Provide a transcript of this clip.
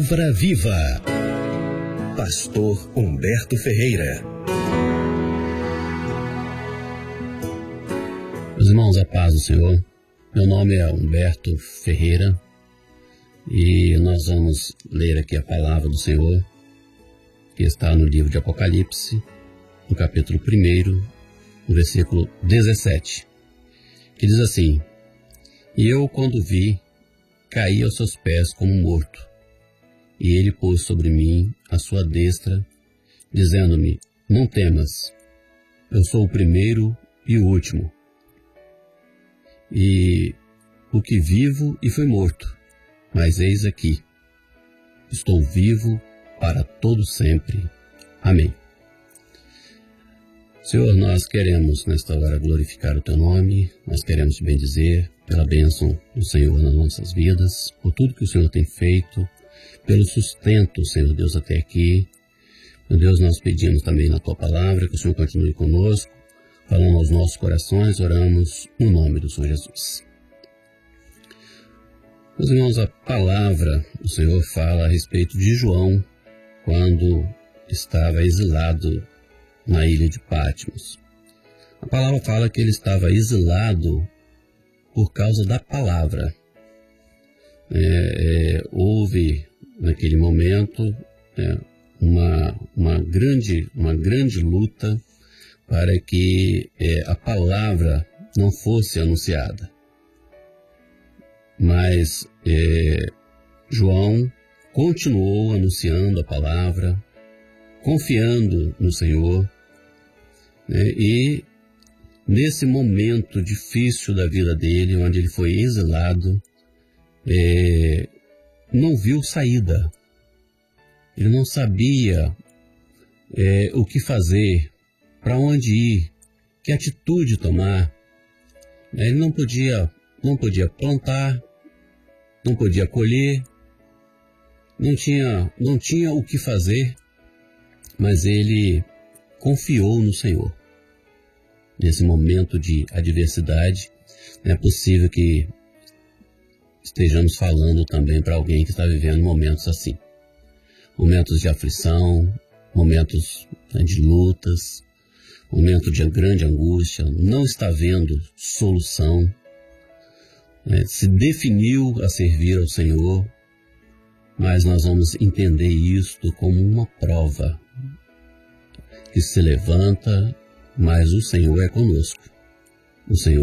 Palavra Viva. Pastor Humberto Ferreira. Meus irmãos, a paz do Senhor. Meu nome é Humberto Ferreira e nós vamos ler aqui a palavra do Senhor, que está no livro de Apocalipse, no capítulo 1, no versículo 17, que diz assim: E eu, quando vi, caí aos seus pés como morto, e ele pôs sobre mim a sua destra, dizendo-me: Não temas, eu sou o primeiro e o último, e o que vivo e fui morto, mas eis aqui, estou vivo para todo sempre. Amém. Senhor, nós queremos nesta hora glorificar o Teu nome, nós queremos te bendizer pela bênção do Senhor nas nossas vidas, por tudo que o Senhor tem feito, pelo sustento, Senhor Deus, até aqui. Meu Deus, nós pedimos também na Tua palavra que o Senhor continue conosco, falando aos nossos corações, oramos no nome do Senhor Jesus. Meus irmãos, a palavra do Senhor fala a respeito de João, quando estava exilado na ilha de Patmos. A palavra fala que ele estava exilado por causa da palavra. Houve, naquele momento, uma grande luta para que a palavra não fosse anunciada. Mas João continuou anunciando a palavra, confiando no Senhor, e nesse momento difícil da vida dele, onde ele foi exilado, não viu saída. Ele não sabia o que fazer, para onde ir, que atitude tomar. Ele não podia plantar, não podia colher, não tinha o que fazer, mas ele confiou no Senhor. Nesse momento de adversidade, não é possível que estejamos falando também para alguém que está vivendo momentos assim. Momentos de aflição, momentos de lutas, momento de grande angústia, não está vendo solução, se definiu a servir ao Senhor, mas nós vamos entender isto como uma prova que se levanta, mas o Senhor é conosco. O Senhor